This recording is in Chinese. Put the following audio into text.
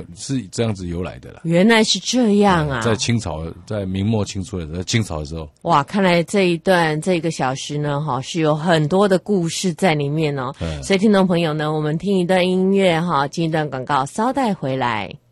是这样子由来的啦。 原来是这样啊！ 在清朝，在明末清初的时候，清朝的时候， 哇，看来这一个小时呢，是有很多的故事在里面哦。所以听众朋友呢，我们听一段音乐进一段广告，稍待回来。